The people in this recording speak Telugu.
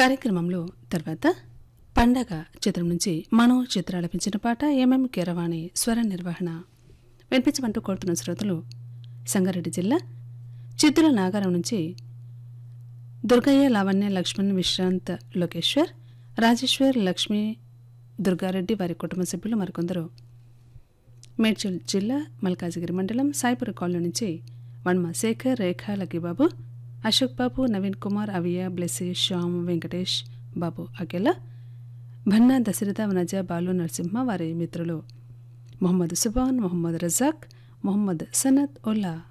కార్యక్రమంలో తర్వాత పండగ చిత్రం నుంచి మనో చిత్రాలపించిన పాట ఎంఎం కీరవాణి స్వర నిర్వహణ వినిపించమంటూ కోరుతున్న శ్రోతలు సంగారెడ్డి జిల్లా చిత్తుల నాగారం నుంచి దుర్గయ్య, లావణ్య, లక్ష్మణ్, విశ్రాంత్, లోకేశ్వర్, రాజేశ్వర్, లక్ష్మి, దుర్గారెడ్డి, వారి కుటుంబ సభ్యులు మరికొందరు మేడ్చల్ జిల్లా మల్కాజిగిరి మండలం సాయిపుర కాలనీ నుంచి వన్మ శేఖర్, రేఖ, లక్కీబాబు, అశోక్ బాబు, నవీన్ కుమార్, అవియా, బ్లెస్సీ, శ్యామ్, వెంకటేష్ బాబు, అఖిల, భన్నా, దశరథ, వనజ, బాలు, నరసింహ, వారి మిత్రులు మొహమ్మద్ సుబాన్, మొహమ్మద్ రజాక్, మొహమ్మద్ సనత్ ఉల్లా.